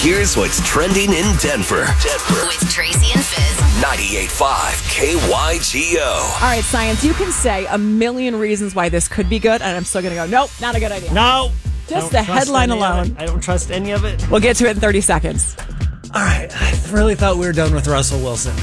Here's what's trending in Denver. With Tracy and Fizz. 98.5 KYGO. All right, science, you can say a million reasons why this could be good, and I'm still going to go, nope, not a good idea. No. Just the headline alone. I don't trust any of it. We'll get to it in 30 seconds. All right. I really thought we were done with Russell Wilson.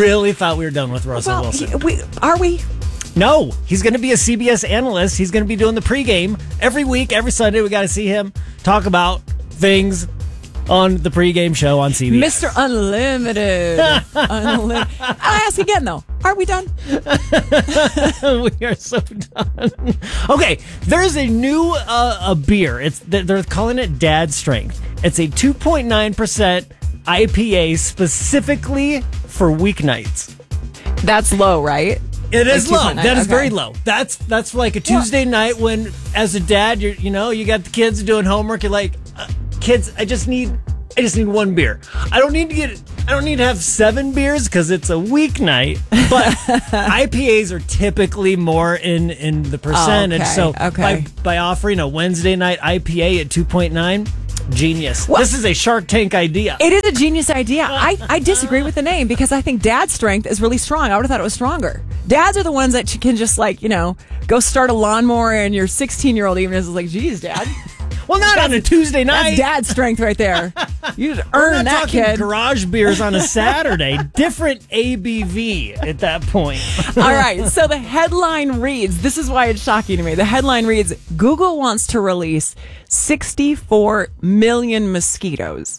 Are we? No. He's going to be a CBS analyst. He's going to be doing the pregame every week, every Sunday. We got to see him talk about things on the pregame show on CBS. Mr. Unlimited. I'll ask again, though. Are we done? We are so done. Okay, there's a new beer. They're calling it Dad Strength. It's a 2.9% IPA specifically for weeknights. That's low, right? It is Like low. 2.9, That is okay. very low. That's like a Tuesday night when, as a dad, you got the kids doing homework. You're like, kids, I just need one beer. I don't need to have 7 beers because it's a weeknight. But IPAs are typically more in the percentage. Oh, okay. So by offering a Wednesday night IPA at 2.9, genius. Well, this is a Shark Tank idea. It is a genius idea. I disagree with the name because I think Dad's strength is really strong. I would have thought it was stronger. Dads are the ones that you can just go start a lawnmower and your 16-year-old even is like, geez, Dad. Well, not on a Tuesday night. That's Dad's strength right there. You just We're earn not that, talking kid. garage beers on a Saturday. Different ABV at that point. All right, so the headline reads, this is why it's shocking to me. The headline reads, Google wants to release 64 million mosquitoes.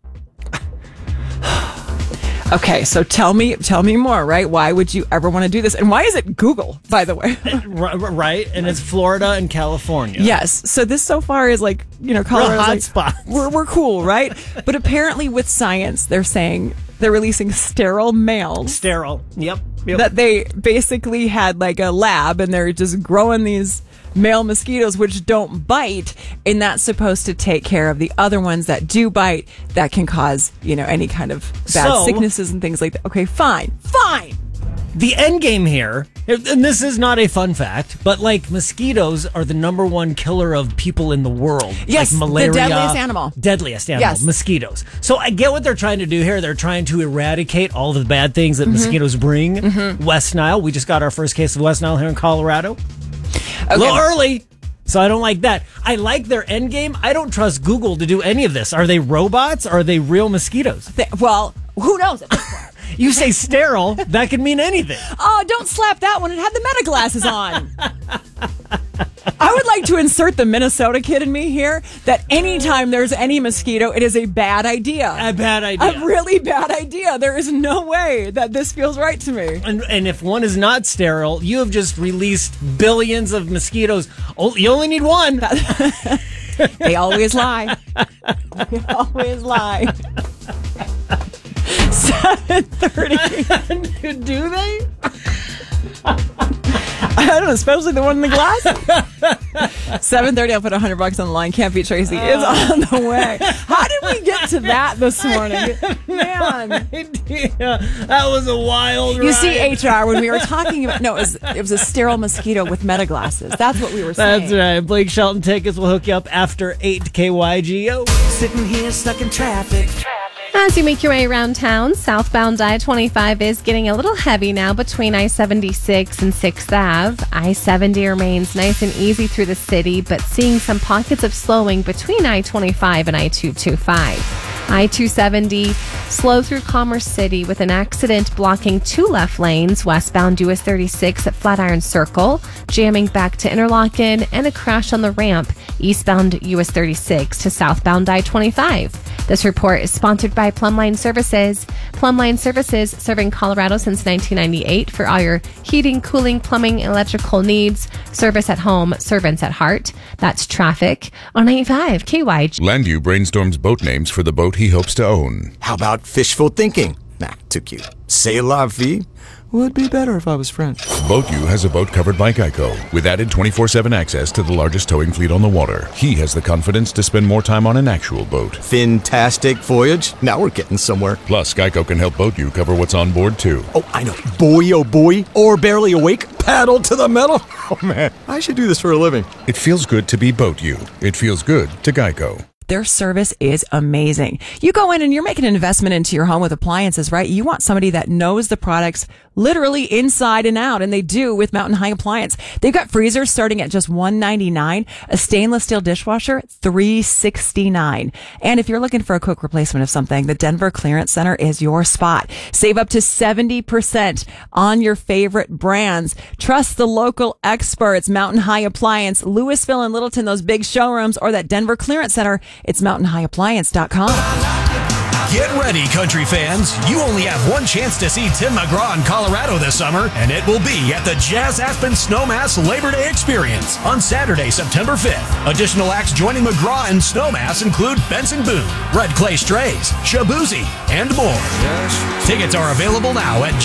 Okay, so tell me more, right? Why would you ever want to do this? And why is it Google, by the way? Right, and it's Florida and California. Yes. So this so far is like, Colorado's real hot like, spots. We're cool, right? But apparently with science, they're saying they're releasing sterile males. Sterile. Yep. That they basically had like a lab and they're just growing these male mosquitoes which don't bite, and that's supposed to take care of the other ones that do bite that can cause, any kind of bad sicknesses and things like that. Okay, fine. The end game here, and this is not a fun fact, but mosquitoes are the number one killer of people in the world. Yes, like malaria, the deadliest animal. Yes. Mosquitoes. So I get what they're trying to do here. They're trying to eradicate all the bad things that mosquitoes bring. West Nile. We just got our first case of West Nile here in Colorado. A little early, so I don't like that. I like their end game. I don't trust Google to do any of this. Are they robots? Or are they real mosquitoes? Well, who knows at this point? You say sterile, that could mean anything. Oh, don't slap that one. It had the meta glasses on. I would like to insert the Minnesota kid in me here that anytime there's any mosquito, it is a bad idea. A bad idea. A really bad idea. There is no way that this feels right to me. And if one is not sterile, you have just released billions of mosquitoes. You only need one. They always lie. They always lie. 7:30. Do they? I don't know, especially the one in the glass. 7:30. I'll put $100 on the line. Can't beat Tracy is on the way. How did we get to that this morning, man? That was a wild ride. You see, HR, when we were talking about it was a sterile mosquito with meta glasses. That's what we were saying. That's right. Blake Shelton tickets will hook you up after 8 KYGO. Sitting here stuck in traffic. As you make your way around town, southbound I-25 is getting a little heavy now between I-76 and 6th Ave. I-70 remains nice and easy through the city, but seeing some pockets of slowing between I-25 and I-225. I-270 slow through Commerce City with an accident blocking 2 left lanes westbound US 36 at Flatiron Circle, jamming back to Interlochen, and a crash on the ramp eastbound US 36 to southbound I-25. This report is sponsored by Plumline Services. Plumline Services, serving Colorado since 1998 for all your heating, cooling, plumbing, electrical needs. Service at home, servants at heart. That's traffic on 95 KYG. Landu brainstorms boat names for the boat he hopes to own. How about fishful thinking? Nah, too cute. C'est la vie? Would be better if I was French. BoatU has a boat covered by Geico, with added 24/7 access to the largest towing fleet on the water. He has the confidence to spend more time on an actual boat. Fantastic voyage. Now we're getting somewhere. Plus, Geico can help BoatU cover what's on board, too. Oh, I know. Boy, oh boy. Or barely awake. Paddle to the metal. Oh, man. I should do this for a living. It feels good to be BoatU. It feels good to Geico. Their service is amazing. You go in and you're making an investment into your home with appliances, right? You want somebody that knows the products literally inside and out, and they do with Mountain High Appliance. They've got freezers starting at just $199, a stainless steel dishwasher, $369. And if you're looking for a quick replacement of something, the Denver Clearance Center is your spot. Save up to 70% on your favorite brands. Trust the local experts, Mountain High Appliance, Louisville and Littleton, those big showrooms, or that Denver Clearance Center. It's mountainhighappliance.com. Get ready, country fans. You only have one chance to see Tim McGraw in Colorado this summer, and it will be at the Jazz Aspen Snowmass Labor Day Experience on Saturday, September 5th. Additional acts joining McGraw in Snowmass include Benson Boone, Red Clay Strays, Shabuzi, and more. Tickets are available now at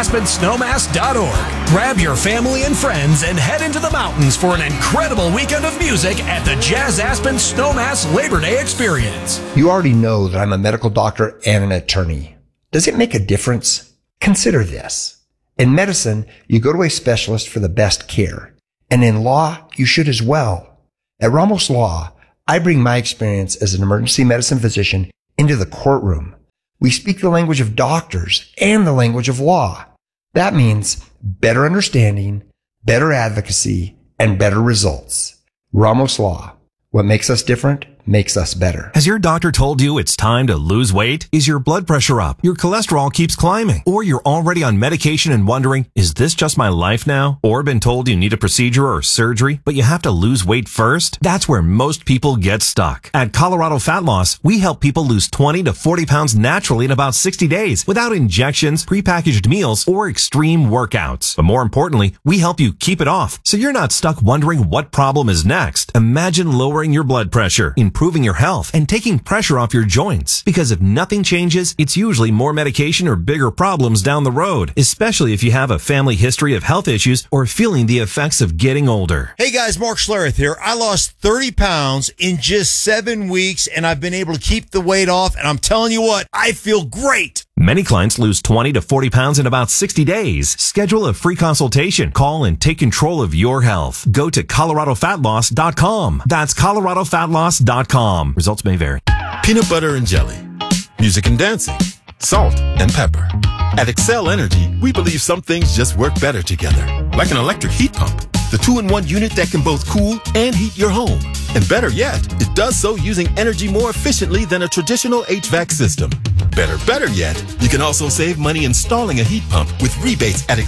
jazzaspensnowmass.org. Grab your family and friends and head into the mountains for an incredible weekend of music at the Jazz Aspen Snowmass Labor Day Experience. You already know that I'm a medical doctor and an attorney. Does it make a difference? Consider this. In medicine, you go to a specialist for the best care. And in law, you should as well. At Ramos Law, I bring my experience as an emergency medicine physician into the courtroom. We speak the language of doctors and the language of law. That means better understanding, better advocacy, and better results. Ramos Law. What makes us different makes us better. Has your doctor told you it's time to lose weight? Is your blood pressure up? Your cholesterol keeps climbing? Or you're already on medication and wondering, is this just my life now? Or been told you need a procedure or surgery, but you have to lose weight first? That's where most people get stuck. At Colorado Fat Loss, we help people lose 20 to 40 pounds naturally in about 60 days without injections, prepackaged meals, or extreme workouts. But more importantly, we help you keep it off so you're not stuck wondering what problem is next. Imagine lowering your blood pressure, improving your health, and taking pressure off your joints. Because if nothing changes, it's usually more medication or bigger problems down the road, especially if you have a family history of health issues or feeling the effects of getting older. Hey guys, Mark Schlereth here. I lost 30 pounds in just 7 weeks, and I've been able to keep the weight off, and I'm telling you what, I feel great. Many clients lose 20 to 40 pounds in about 60 days. Schedule a free consultation. Call and take control of your health. Go to coloradofatloss.com. That's coloradofatloss.com. Results may vary. Peanut butter and jelly, music and dancing, salt and pepper. At Excel Energy, we believe some things just work better together. Like an electric heat pump, the 2-in-1 unit that can both cool and heat your home. And better yet, it does so using energy more efficiently than a traditional HVAC system. Better yet, you can also save money installing a heat pump with rebates at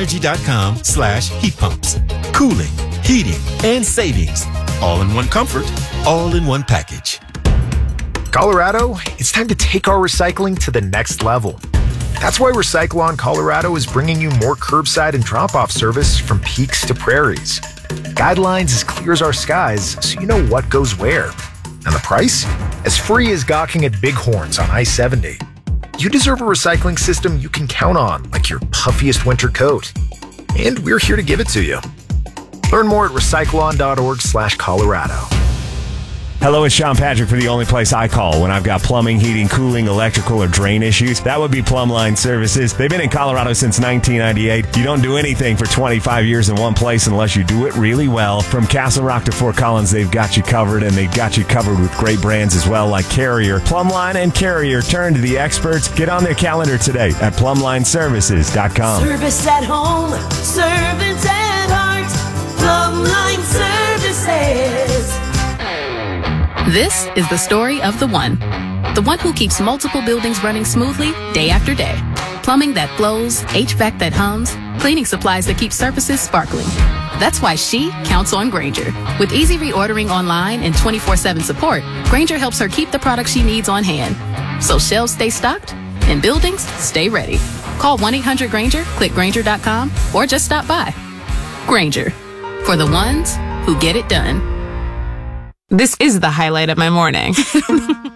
excelenergy.com/heat pumps. Cooling, heating, and savings. All in one comfort, all in one package. Colorado, it's time to take our recycling to the next level. That's why Recycle-On Colorado is bringing you more curbside and drop-off service from peaks to prairies. Guidelines as clear as our skies, so you know what goes where. And the price? As free as gawking at Bighorns on I-70. You deserve a recycling system you can count on, like your puffiest winter coat. And we're here to give it to you. Learn more at recycleon.org/Colorado. Hello, it's Sean Patrick for the only place I call when I've got plumbing, heating, cooling, electrical, or drain issues. That would be Plumbline Services. They've been in Colorado since 1998. You don't do anything for 25 years in one place unless you do it really well. From Castle Rock to Fort Collins, they've got you covered, and they've got you covered with great brands as well, like Carrier. Plumbline and Carrier, turn to the experts. Get on their calendar today at plumlineservices.com. Service at home, service at heart, Plumbline Services. This is the story of the one who keeps multiple buildings running smoothly day after day. Plumbing that flows, HVAC that hums, cleaning supplies that keep surfaces sparkling. That's why she counts on Grainger. With easy reordering online and 24/7 support, Grainger helps her keep the products she needs on hand. So shelves stay stocked and buildings stay ready. Call 1-800-GRAINGER, click Grainger.com, or just stop by. Grainger, for the ones who get it done. This is the highlight of my morning. Hey,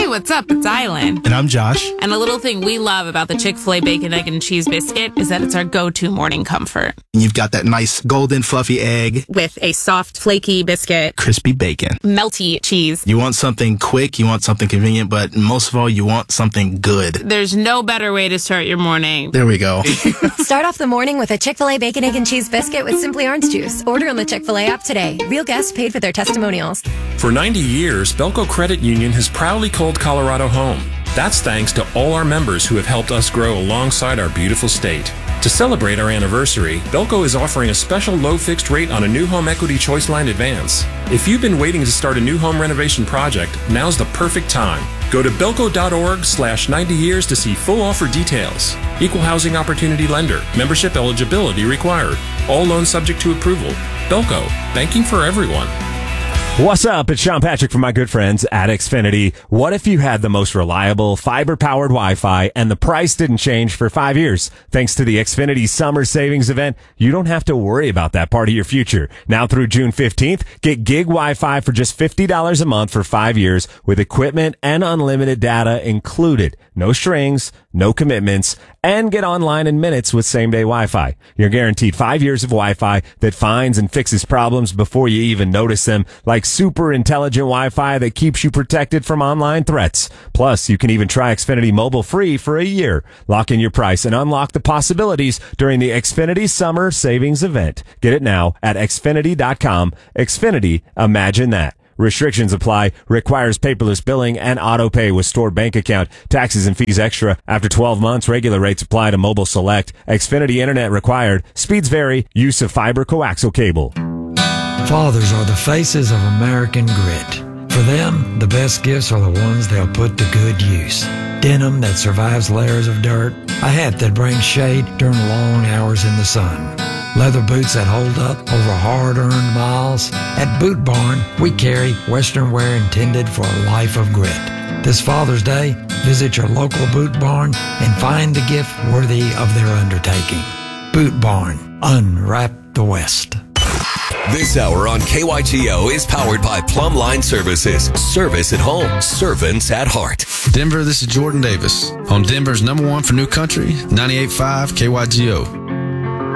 what's up? It's Island. And I'm Josh. And a little thing we love about the Chick-fil-A Bacon, Egg, and Cheese Biscuit is that it's our go-to morning comfort. And you've got that nice golden fluffy egg. With a soft, flaky biscuit. Crispy bacon. Melty cheese. You want something quick, you want something convenient, but most of all, you want something good. There's no better way to start your morning. There we go. Start off the morning with a Chick-fil-A Bacon, Egg, and Cheese Biscuit with Simply Orange Juice. Order on the Chick-fil-A app today. Real guests paid for their testimonials. For 90 years, Belco Credit Union has proudly called Colorado home. That's thanks to all our members who have helped us grow alongside our beautiful state. To celebrate our anniversary, Belco is offering a special low fixed rate on a new home equity choice line advance. If you've been waiting to start a new home renovation project, now's the perfect time. Go to belco.org/90 years to see full offer details. Equal housing opportunity lender. Membership eligibility required. All loans subject to approval. Belco, banking for everyone. What's up? It's Sean Patrick from my good friends at Xfinity. What if you had the most reliable fiber-powered Wi-Fi and the price didn't change for 5 years? Thanks to the Xfinity Summer Savings Event, you don't have to worry about that part of your future. Now through June 15th, get gig Wi-Fi for just $50 a month for 5 years with equipment and unlimited data included. No strings, no commitments, and get online in minutes with same-day Wi-Fi. You're guaranteed 5 years of Wi-Fi that finds and fixes problems before you even notice them, like super intelligent Wi-Fi that keeps you protected from online threats. Plus, you can even try Xfinity Mobile free for a year. Lock in your price and unlock the possibilities during the Xfinity Summer Savings Event. Get it now at Xfinity.com. Xfinity, imagine that. Restrictions apply. Requires paperless billing and auto pay with stored bank account. Taxes and fees extra. After 12 months, regular rates apply to Mobile Select. Xfinity Internet required. Speeds vary. Use of fiber coaxial cable. Fathers are the faces of American grit. For them, the best gifts are the ones they'll put to good use. Denim that survives layers of dirt. A hat that brings shade during long hours in the sun. Leather boots that hold up over hard-earned miles. At Boot Barn, we carry Western wear intended for a life of grit. This Father's Day, visit your local Boot Barn and find the gift worthy of their undertaking. Boot Barn, unwrap the West. This hour on KYGO is powered by Plumline Services. Service at home. Servants at heart. Denver, this is Jordan Davis on Denver's #1 for new country, 98.5 KYGO.